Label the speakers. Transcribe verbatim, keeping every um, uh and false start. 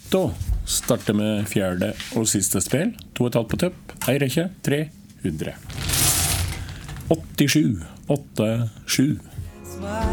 Speaker 1: Da starter med fjerde og siste spill. To og et halvt på tøpp. Ei rekke, tre hundre. åttisju, åtte, sju.